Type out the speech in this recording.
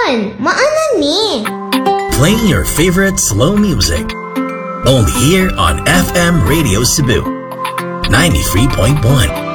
on! Maanan ni! Playing your favorite slow music. Only here on FM Radio Cebu 93.1.